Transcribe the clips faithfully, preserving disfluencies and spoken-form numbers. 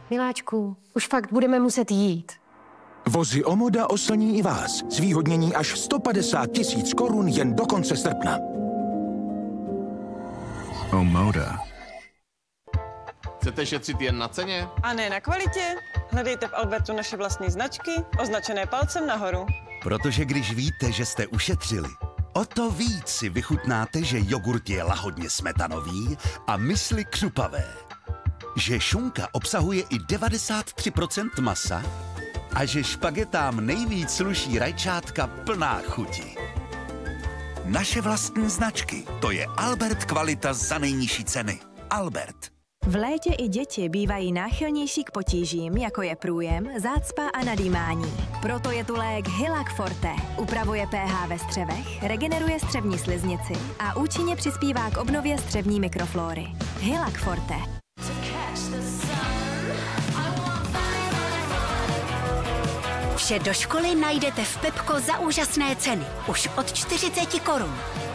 Miláčku, už fakt budeme muset jít. Vozy Omoda oslní i vás. Zvýhodnění až sto padesát tisíc korun jen do konce srpna. Omoda. Chcete šetřit jen na ceně? A ne na kvalitě? Hledejte v Albertu naše vlastní značky, označené palcem nahoru. Protože když víte, že jste ušetřili, o to víc si vychutnáte, že jogurt je lahodně smetanový a mysli křupavé. Že šunka obsahuje i devadesát tři procent masa a že špagetám nejvíc sluší rajčátka plná chuti. Naše vlastní značky, to je Albert kvalita za nejnižší ceny. Albert. V létě i děti bývají náchylnější k potížím, jako je průjem, zácpa a nadýmání. Proto je tu lék Hylac Forte. Upravuje pH ve střevech, regeneruje střevní sliznici a účinně přispívá k obnově střevní mikroflóry. Hylac Forte. Vše do školy najdete v Pepko za úžasné ceny. Už od čtyřicet korun.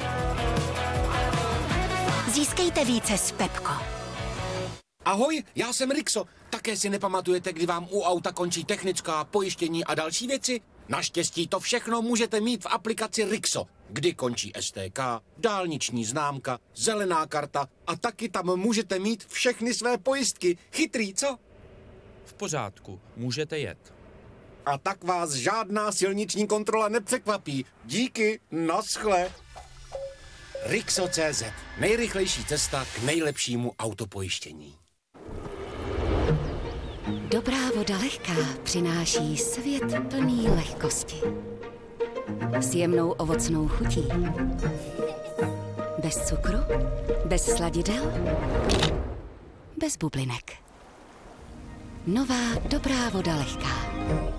Získejte více s Pepko. Ahoj, já jsem Rixo. Také si nepamatujete, kdy vám u auta končí technická, pojištění a další věci? Naštěstí to všechno můžete mít v aplikaci Rixo, kdy končí S T K, dálniční známka, zelená karta a taky tam můžete mít všechny své pojistky. Chytrý, co? V pořádku, můžete jet. A tak vás žádná silniční kontrola nepřekvapí. Díky, naschle. Rixo tečka cé zet. Nejrychlejší cesta k nejlepšímu autopojištění. Dobrá voda lehká přináší svět plný lehkosti. S jemnou ovocnou chutí. Bez cukru, bez sladidel, bez bublinek. Nová dobrá voda lehká.